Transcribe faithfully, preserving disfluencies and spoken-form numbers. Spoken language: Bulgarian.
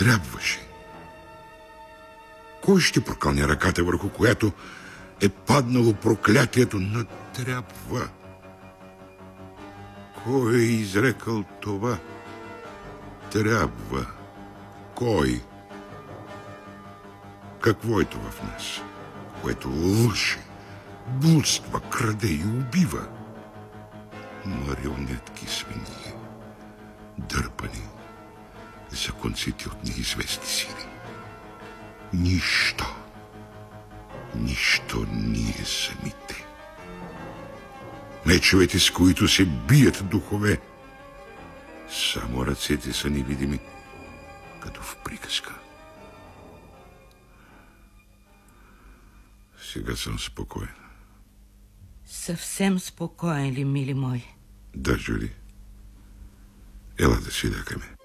трябваше. Кой ще прокълне ръката, върху която е паднало проклятието на трябва? Кой е изрекал това? Трябва. Кой? Какво е това в нас, което лъже, блудства, краде и убива? Марионетки свини, дърпани за конците от неизвестни сили. Нищо, нищо ние самите. Мечовете, с които се бият духове, само ръцете са невидими, като в приказка. Сега съм спокоен. Съвсем спокоен ли, мили мой? Да, Жули. Ела да си лякаме.